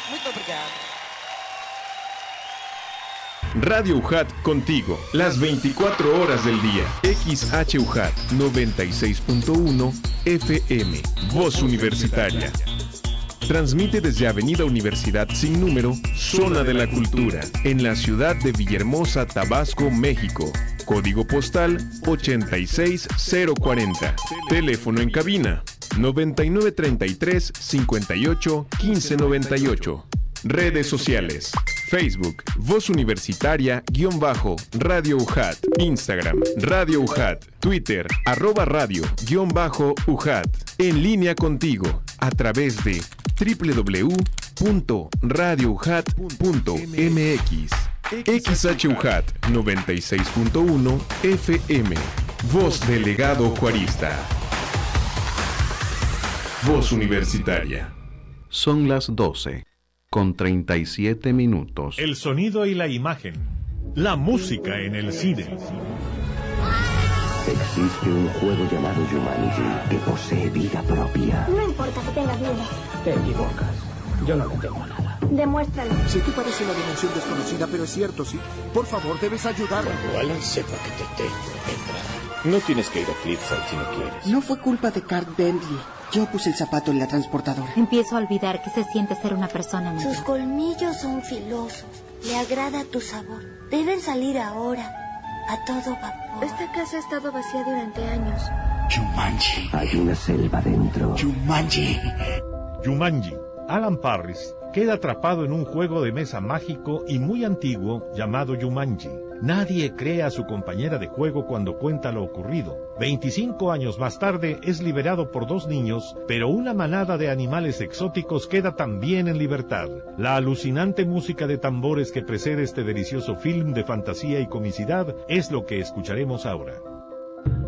Muito obrigado. Radio UJAT contigo, las 24 horas del día. XHUJAT 96.1 FM, Voz Universitaria. Transmite desde Avenida Universidad sin número, Zona de la Cultura, en la ciudad de Villahermosa, Tabasco, México. Código postal 86040. Teléfono en cabina 9933 58 1598. Redes sociales: Facebook, Voz Universitaria _Radio UJAT, Instagram, Radio UJAT, Twitter, @radio_UJAT. En línea contigo, a través de www.radioujat.mx. XHUJAT 96.1 FM, Voz Delegado Juarista. Voz Universitaria. Son las 12:37. El sonido y la imagen. La música en el cine. Existe un juego llamado Jumanji que posee vida propia. No importa que tengas miedo. Te equivocas. Yo no le tengo nada. Demuéstralo. Sé que parece una dimensión desconocida, pero es cierto, sí. Por favor, debes ayudarme. Cuando Alan sepa que te tengo, entrará. No tienes que ir a Cliffside si no quieres. No fue culpa de Cart Bentley. Yo puse el zapato en la transportadora. Empiezo a olvidar que se siente ser una persona nueva. Sus colmillos son filosos. Le agrada tu sabor. Deben salir ahora. A todo vapor. Esta casa ha estado vacía durante años. Jumanji. Hay una selva dentro. Jumanji. Jumanji. Alan Parris queda atrapado en un juego de mesa mágico y muy antiguo llamado Jumanji. Nadie cree a su compañera de juego cuando cuenta lo ocurrido. 25 años más tarde es liberado por 2 niños, pero una manada de animales exóticos queda también en libertad. La alucinante música de tambores que precede este delicioso film de fantasía y comicidad es lo que escucharemos ahora.